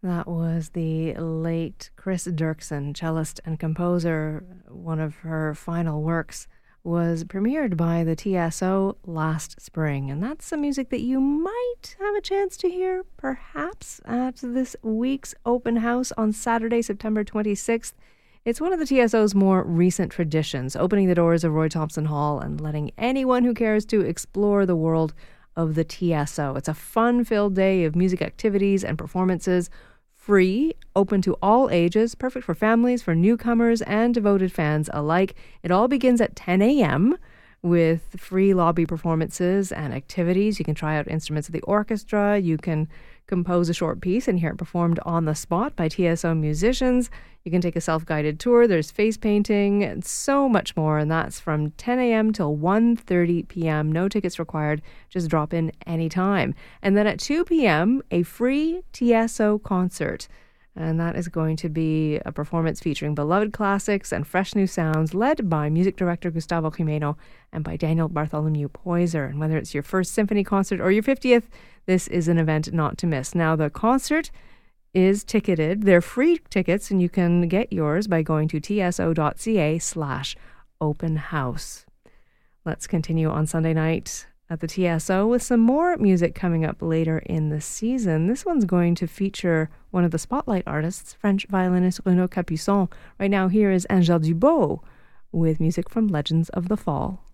That was the late Chris Dirksen, cellist and composer. One of her final works was premiered by the TSO last spring, and that's some music that you might have a chance to hear, perhaps, at this week's open house on Saturday, September 26th. It's one of the TSO's more recent traditions, opening the doors of Roy Thompson Hall and letting anyone who cares to explore the world of the TSO. It's a fun-filled day of music activities and performances, free, open to all ages, perfect for families, for newcomers, and devoted fans alike. It all begins at 10 a.m. with free lobby performances and activities. You can try out instruments of the orchestra. You can compose a short piece and hear it performed on the spot by TSO musicians. You can take a self-guided tour. There's face painting and so much more. And that's from 10 a.m. till 1:30 p.m. No tickets required. Just drop in anytime. And then at 2 p.m., a free TSO concert. And that is going to be a performance featuring beloved classics and fresh new sounds, led by music director Gustavo Jimeno and by Daniel Bartholomew Poyser. And whether it's your first symphony concert or your 50th, this is an event not to miss. Now, the concert is ticketed. They're free tickets, and you can get yours by going to tso.ca/open house. Let's continue on Sunday night at the TSO with some more music coming up later in the season. This one's going to feature one of the spotlight artists, French violinist Renaud Capuçon. Right now, here is Angèle Dubos with music from Legends of the Fall.